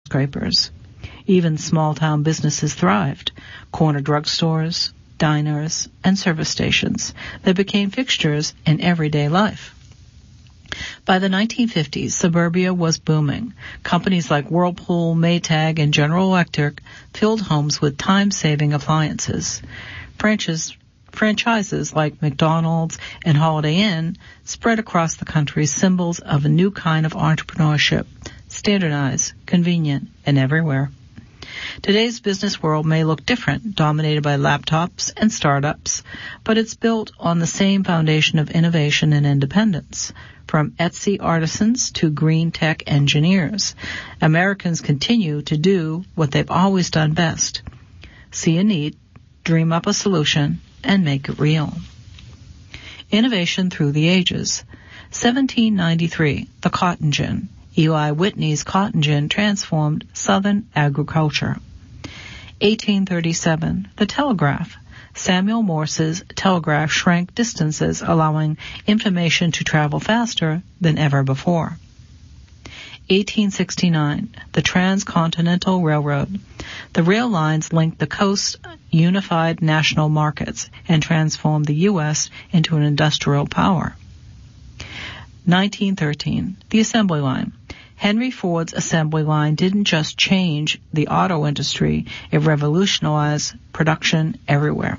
skyscrapers. Even small-town businesses thrived. Corner drugstores, diners, and service stations that became fixtures in everyday life. By the 1950s, suburbia was booming. Companies like Whirlpool, Maytag, and General Electric filled homes with time-saving appliances. Franchises like McDonald's and Holiday Inn spread across the country, symbols of a new kind of entrepreneurship, standardized, convenient, and everywhere. Today's business world may look different, dominated by laptops and startups, but it's built on the same foundation of innovation and independence. From Etsy artisans to green tech engineers, Americans continue to do what they've always done best: see a need, dream up a solution, and make it real. Innovation through the ages. 1793, the cotton gin. Eli Whitney's cotton gin transformed Southern agriculture. 1837, the telegraph. Samuel Morse's telegraph shrank distances, allowing information to travel faster than ever before. 1869, the Transcontinental Railroad. The rail lines linked the coast, unified national markets, and transformed the U.S. into an industrial power. 1913, the assembly line. Henry Ford's assembly line didn't just change the auto industry, it revolutionized production everywhere.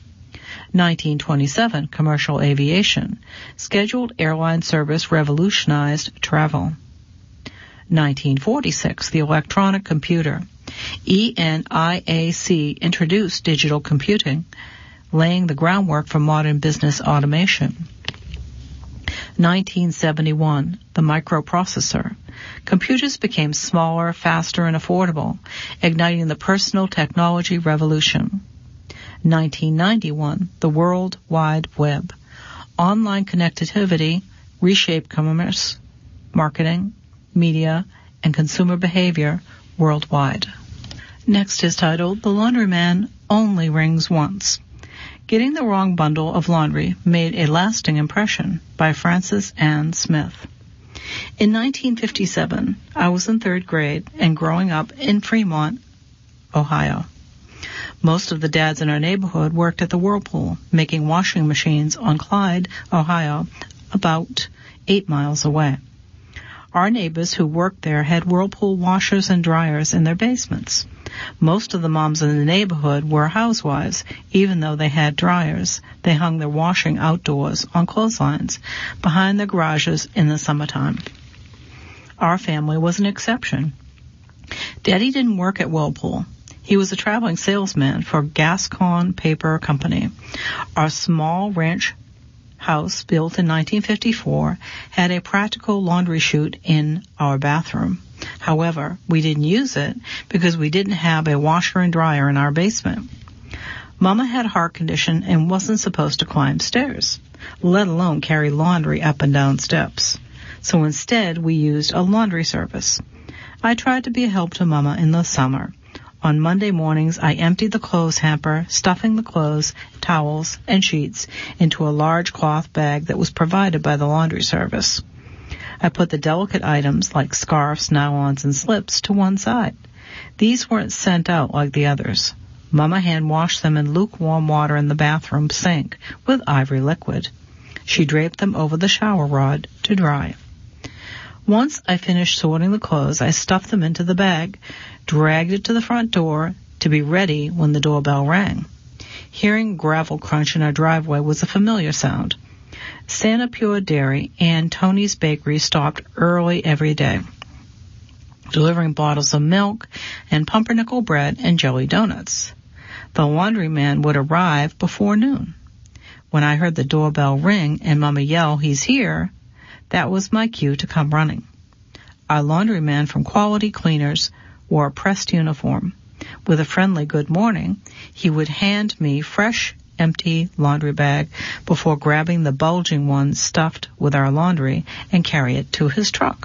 1927, commercial aviation. Scheduled airline service revolutionized travel. 1946, the electronic computer. ENIAC introduced digital computing, laying the groundwork for modern business automation. 1971, the microprocessor. Computers became smaller, faster, and affordable, igniting the personal technology revolution. 1991, the World Wide Web. Online connectivity reshaped commerce, marketing, media, and consumer behavior worldwide. Next is titled, The Laundryman Only Rings Once. Getting the Wrong Bundle of Laundry Made a Lasting Impression by Frances Ann Smith. In 1957, I was in third grade and growing up in Fremont, Ohio. Most of the dads in our neighborhood worked at the Whirlpool, making washing machines on Clyde, Ohio, about 8 miles away. Our neighbors who worked there had Whirlpool washers and dryers in their basements. Most of the moms in the neighborhood were housewives. Even though they had dryers, they hung their washing outdoors on clotheslines behind their garages in the summertime. Our family was an exception. Daddy didn't work at Whirlpool. He was a traveling salesman for Gascon Paper Company. Our small ranch house, built in 1954, had a practical laundry chute in our bathroom. However, we didn't use it because we didn't have a washer and dryer in our basement. Mama had a heart condition and wasn't supposed to climb stairs, let alone carry laundry up and down steps. So instead, we used a laundry service. I tried to be a help to Mama in the summer. On Monday mornings, I emptied the clothes hamper, stuffing the clothes, towels, and sheets into a large cloth bag that was provided by the laundry service. I put the delicate items like scarves, nylons, and slips to one side. These weren't sent out like the others. Mama hand-washed them in lukewarm water in the bathroom sink with ivory liquid. She draped them over the shower rod to dry. Once I finished sorting the clothes, I stuffed them into the bag, dragged it to the front door to be ready when the doorbell rang. Hearing gravel crunch in our driveway was a familiar sound. Santa Pure Dairy and Tony's Bakery stopped early every day, delivering bottles of milk and pumpernickel bread and jelly donuts. The laundryman would arrive before noon. When I heard the doorbell ring and Mama yell, "He's here," that was my cue to come running. Our laundryman from Quality Cleaners wore a pressed uniform. With a friendly good morning, he would hand me fresh, empty laundry bag before grabbing the bulging one stuffed with our laundry and carry it to his truck.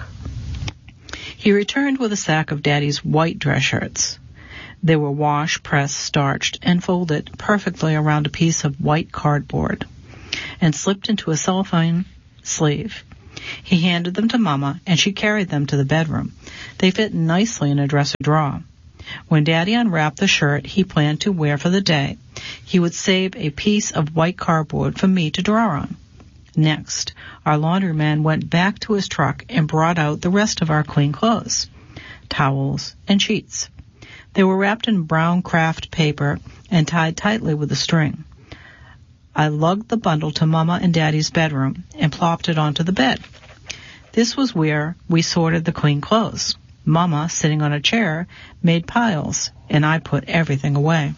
He returned with a sack of Daddy's white dress shirts. They were washed, pressed, starched, and folded perfectly around a piece of white cardboard and slipped into a cellophane sleeve. He handed them to Mama, and she carried them to the bedroom. They fit nicely in a dresser drawer. When Daddy unwrapped the shirt he planned to wear for the day, he would save a piece of white cardboard for me to draw on. Next, our laundryman went back to his truck and brought out the rest of our clean clothes, towels, and sheets. They were wrapped in brown craft paper and tied tightly with a string. I lugged the bundle to Mama and Daddy's bedroom and plopped it onto the bed. This was where we sorted the clean clothes. Mama, sitting on a chair, made piles, and I put everything away.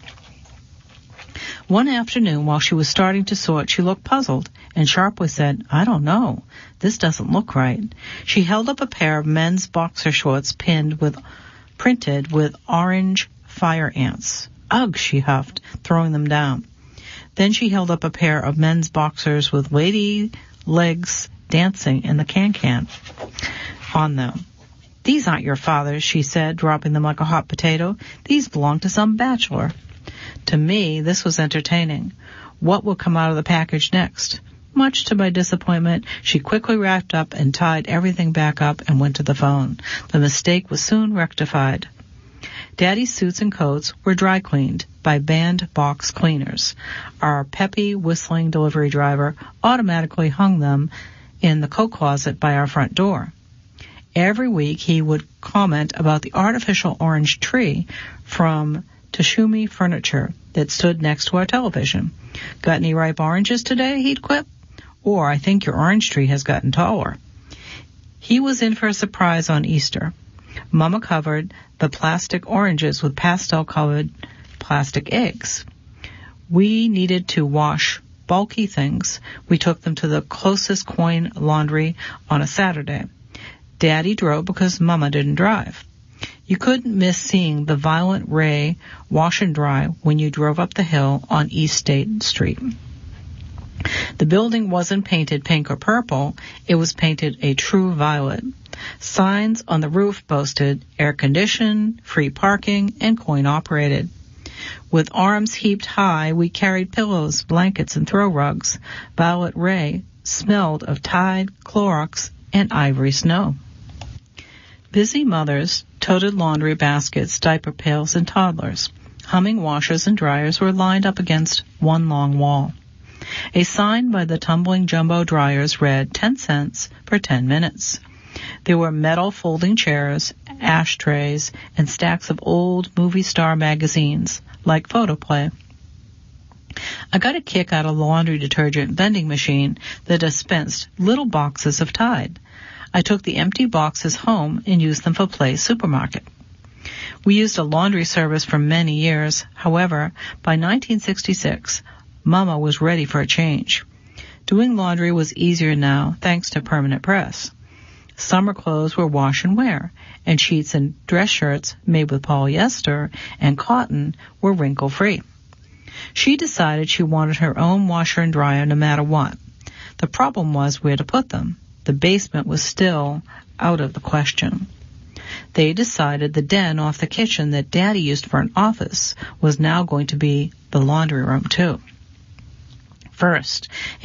One afternoon, while she was starting to sort, she looked puzzled and sharply said, "I don't know. This doesn't look right." She held up a pair of men's boxer shorts printed with orange fire ants. "Ugh," she huffed, throwing them down. Then she held up a pair of men's boxers with lady legs dancing in the can-can on them. "These aren't your father's," she said, dropping them like a hot potato. "These belong to some bachelor." To me, this was entertaining. What would come out of the package next? Much to my disappointment, she quickly wrapped up and tied everything back up and went to the phone. The mistake was soon rectified. Daddy's suits and coats were dry cleaned by band box cleaners. Our peppy, whistling delivery driver automatically hung them in the coat closet by our front door. Every week he would comment about the artificial orange tree from Tashumi Furniture that stood next to our television. "Got any ripe oranges today?" he'd quip. Or, "I think your orange tree has gotten taller." He was in for a surprise on Easter. Mama covered the plastic oranges with pastel-colored plastic eggs. We needed to wash bulky things. We took them to the closest coin laundry on a Saturday. Daddy drove because Mama didn't drive. You couldn't miss seeing the Violet Ray wash and dry when you drove up the hill on East State Street. The building wasn't painted pink or purple. It was painted a true violet. Signs on the roof boasted air-conditioned, free parking, and coin-operated. With arms heaped high, we carried pillows, blankets, and throw rugs. Violet Ray smelled of Tide, Clorox, and ivory snow. Busy mothers toted laundry baskets, diaper pails, and toddlers. Humming washers and dryers were lined up against one long wall. A sign by the tumbling jumbo dryers read 10 cents for 10 minutes. There were metal folding chairs, ashtrays, and stacks of old movie star magazines, like Photoplay. I got a kick out of the laundry detergent vending machine that dispensed little boxes of Tide. I took the empty boxes home and used them for Play's supermarket. We used a laundry service for many years. However, by 1966, Mama was ready for a change. Doing laundry was easier now, thanks to permanent press. Summer clothes were wash and wear, and sheets and dress shirts made with polyester and cotton were wrinkle-free. She decided she wanted her own washer and dryer no matter what. The problem was where to put them. The basement was still out of the question. They decided the den off the kitchen that Daddy used for an office was now going to be the laundry room, too. First,